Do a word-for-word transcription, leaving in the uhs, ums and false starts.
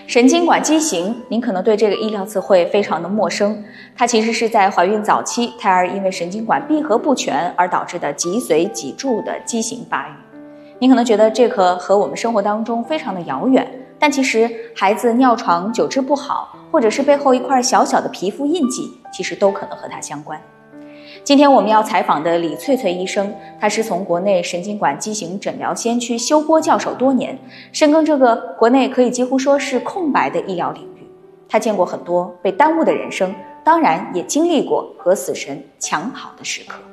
神经管畸形，您可能对这个医疗词汇非常的陌生，它其实是在怀孕早期，胎儿因为神经管闭合不全而导致的脊髓脊柱的畸形发育。您可能觉得这个和我们生活当中非常的遥远，但其实孩子尿床久治不好，或者是背后一块小小的皮肤印记，其实都可能和它相关。今天我们要采访的李翠翠医生，她是从国内神经管畸形诊疗先驱修郭教授多年，深耕这个国内可以几乎说是空白的医疗领域。她见过很多被耽误的人生，当然也经历过和死神抢跑的时刻。